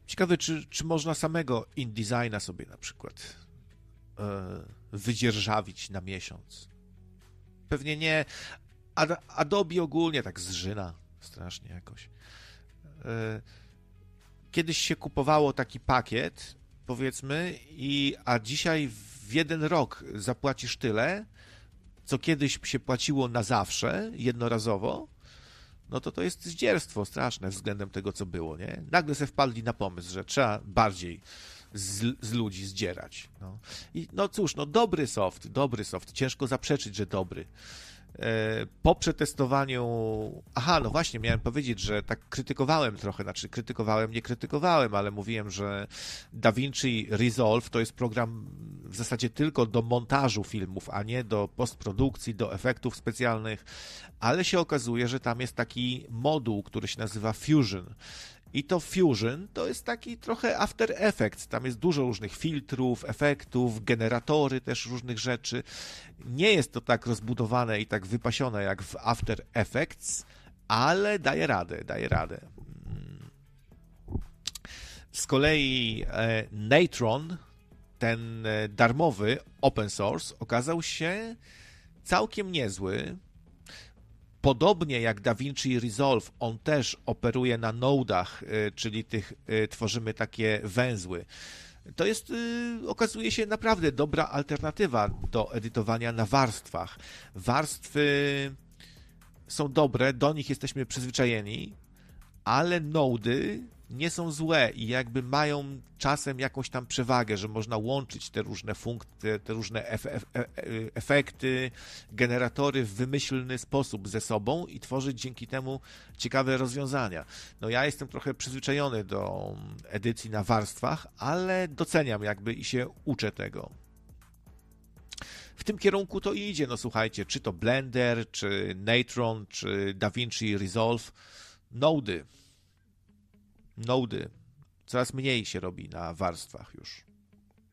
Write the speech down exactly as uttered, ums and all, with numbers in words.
Ciekawe, czy, czy można samego InDesigna sobie na przykład e, wydzierżawić na miesiąc. Pewnie nie. Ad, Adobe ogólnie tak zżyna strasznie jakoś. E, kiedyś się kupowało taki pakiet, powiedzmy, i a dzisiaj w jeden rok zapłacisz tyle, co kiedyś się płaciło na zawsze, jednorazowo, no to to jest zdzierstwo straszne względem tego, co było, nie? Nagle sobie wpadli na pomysł, że trzeba bardziej z, z ludzi zdzierać. No. I no cóż, no dobry soft, dobry soft, ciężko zaprzeczyć, że dobry. E, po przetestowaniu, aha, no właśnie, miałem powiedzieć, że tak krytykowałem trochę, znaczy krytykowałem, nie krytykowałem, ale mówiłem, że DaVinci Resolve to jest program w zasadzie tylko do montażu filmów, a nie do postprodukcji, do efektów specjalnych, ale się okazuje, że tam jest taki moduł, który się nazywa Fusion. I to Fusion to jest taki trochę After Effects. Tam jest dużo różnych filtrów, efektów, generatory też różnych rzeczy. Nie jest to tak rozbudowane i tak wypasione jak w After Effects, ale daje radę, daje radę. Z kolei Natron, ten darmowy open source, okazał się całkiem niezły. Podobnie jak DaVinci Resolve, on też operuje na nodach, czyli tych tworzymy takie węzły. To jest, okazuje się, naprawdę dobra alternatywa do edytowania na warstwach. Warstwy są dobre, do nich jesteśmy przyzwyczajeni, ale nody nie są złe i jakby mają czasem jakąś tam przewagę, że można łączyć te różne funkcje, te różne efekty, generatory w wymyślny sposób ze sobą i tworzyć dzięki temu ciekawe rozwiązania. No ja jestem trochę przyzwyczajony do edycji na warstwach, ale doceniam jakby i się uczę tego. W tym kierunku to idzie, no słuchajcie, czy to Blender, czy Natron, czy DaVinci Resolve, nody. Nody. Coraz mniej się robi na warstwach już.